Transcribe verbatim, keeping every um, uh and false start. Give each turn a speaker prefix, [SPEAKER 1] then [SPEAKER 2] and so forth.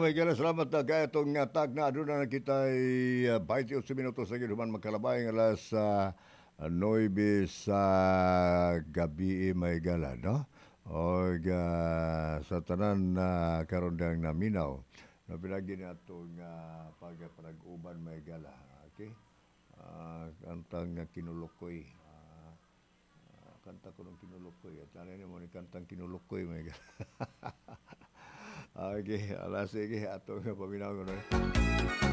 [SPEAKER 1] may gala salamat na kaya itong uh, tag na doon na kita uh, twenty-eight minutos sa ginuman magkalabay ng alas uh, nine sa gabi may gala, no? O uh, sa tanan na uh, karon dang naminaw na pinagi na itong uh, pagpag-uban may gala. Okay? Uh, kantang uh, kinulukoy. Uh, uh, kanta ko ng kinulukoy. At ano mo ni kantang kinulukoy may gala. Okay, alas sige, atong paminaw ko na.